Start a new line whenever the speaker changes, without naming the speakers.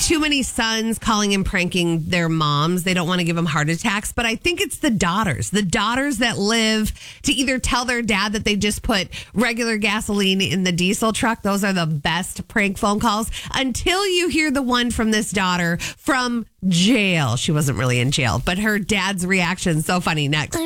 too many sons calling and pranking their moms. They don't want to give them heart attacks, but I think it's the daughters that live to either tell their dad that they just put regular gasoline in the diesel truck. Those are the best prank phone calls until you hear the one from this daughter from jail. She wasn't really in jail, but her dad's reaction is so funny. Next.